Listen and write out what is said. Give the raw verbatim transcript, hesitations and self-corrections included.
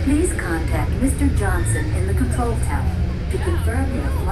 Please contact Mister Johnson in the control tower to confirm your